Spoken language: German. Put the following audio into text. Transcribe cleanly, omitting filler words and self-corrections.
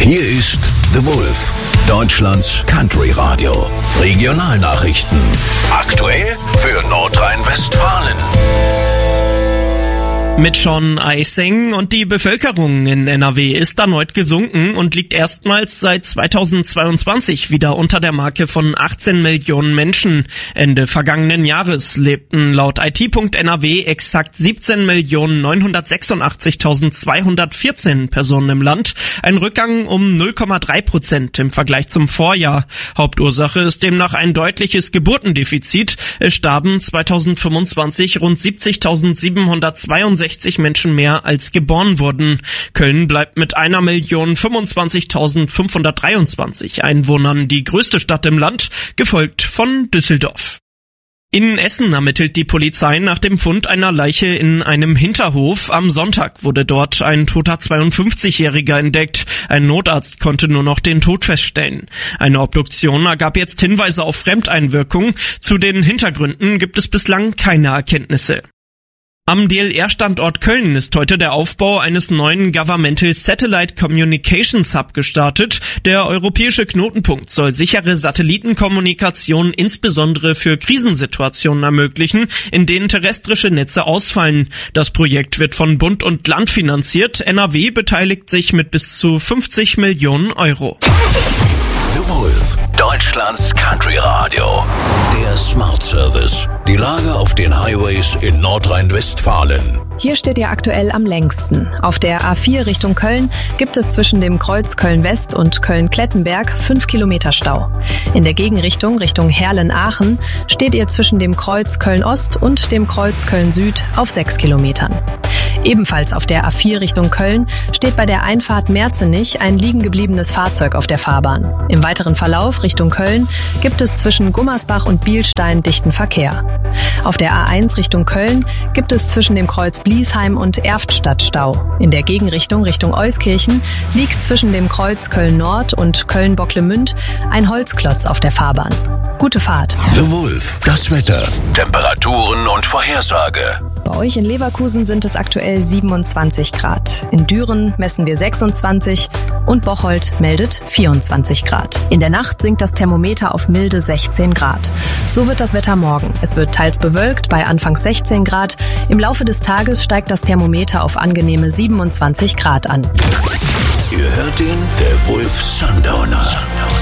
Hier ist The Wolf, Deutschlands Country Radio. Regionalnachrichten. Aktuell für Nordrhein-Westfalen. Mit Sean Eising und die Bevölkerung in NRW ist erneut gesunken und liegt erstmals seit 2022 wieder unter der Marke von 18 Millionen Menschen. Ende vergangenen Jahres lebten laut IT.NRW exakt 17.986.214 Personen im Land. Ein Rückgang um 0,3% im Vergleich zum Vorjahr. Hauptursache ist demnach ein deutliches Geburtendefizit. Es starben 2025 rund 70.762 Menschen mehr als geboren wurden. Köln bleibt mit 1.025.523 Einwohnern die größte Stadt im Land, gefolgt von Düsseldorf. In Essen ermittelt die Polizei nach dem Fund einer Leiche in einem Hinterhof. Am Sonntag wurde dort ein toter 52-Jähriger entdeckt. Ein Notarzt konnte nur noch den Tod feststellen. Eine Obduktion ergab jetzt Hinweise auf Fremdeinwirkung. Zu den Hintergründen gibt es bislang keine Erkenntnisse. Am DLR-Standort Köln ist heute der Aufbau eines neuen Governmental Satellite Communications Hub gestartet. Der europäische Knotenpunkt soll sichere Satellitenkommunikation insbesondere für Krisensituationen ermöglichen, in denen terrestrische Netze ausfallen. Das Projekt wird von Bund und Land finanziert. NRW beteiligt sich mit bis zu 50 Millionen Euro. The Wolf, Deutschlands Country Radio. Der Smart Service. Die Lage auf den Highways in Nordrhein-Westfalen. Hier steht ihr aktuell am längsten. Auf der A4 Richtung Köln gibt es zwischen dem Kreuz Köln-West und Köln-Klettenberg 5 Kilometer Stau. In der Gegenrichtung Richtung Herlen-Aachen steht ihr zwischen dem Kreuz Köln-Ost und dem Kreuz Köln-Süd auf 6 Kilometern. Ebenfalls auf der A4 Richtung Köln steht bei der Einfahrt Merzenich ein liegen gebliebenes Fahrzeug auf der Fahrbahn. Im weiteren Verlauf Richtung Köln gibt es zwischen Gummersbach und Bielstein dichten Verkehr. Auf der A1 Richtung Köln gibt es zwischen dem Kreuz Bliesheim und Erftstadt Stau. In der Gegenrichtung Richtung Euskirchen liegt zwischen dem Kreuz Köln-Nord und Köln-Bocklemünd ein Holzklotz auf der Fahrbahn. Gute Fahrt. The Wolf, das Wetter, Temperaturen und Vorhersage. Bei euch in Leverkusen sind es aktuell 27 Grad. In Düren messen wir 26 und Bocholt meldet 24 Grad. In der Nacht sinkt das Thermometer auf milde 16 Grad. So wird das Wetter morgen. Es wird teils bewölkt bei anfangs 16 Grad. Im Laufe des Tages steigt das Thermometer auf angenehme 27 Grad an. Ihr hört den The Wolf Sundowner.